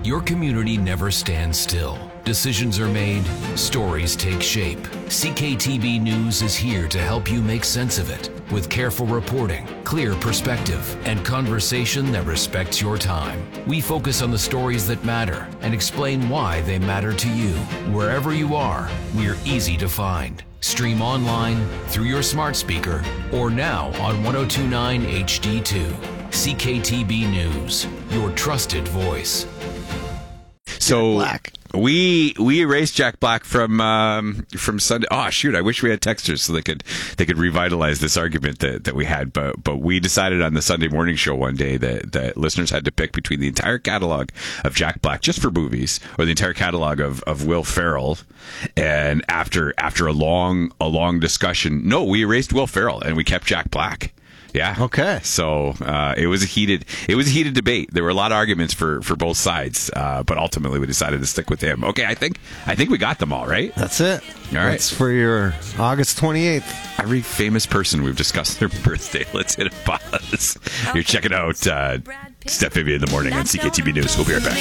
Your community never stands still. Decisions are made, stories take shape. CKTB News is here to help you make sense of it with careful reporting, clear perspective, and conversation that respects your time. We focus on the stories that matter and explain why they matter to you. Wherever you are, we're easy to find. Stream online, through your smart speaker, or now on 1029 HD2. CKTB News, your trusted voice. So we erased Jack Black from Sunday. Oh shoot! I wish we had texters so they could revitalize this argument that we had. But we decided on the Sunday morning show one day that listeners had to pick between the entire catalog of Jack Black just for movies, or the entire catalog of Will Ferrell. And after a long discussion, no, we erased Will Ferrell and we kept Jack Black. Yeah. Okay. So it was a heated debate. There were a lot of arguments for both sides, but ultimately we decided to stick with him. Okay, I think we got them all, right? That's it. All right. That's for your August 28th. Every famous person we've discussed their birthday. Let's hit a pause. You're checking out Steph Vivian in the morning on CKTB News. We'll be right back.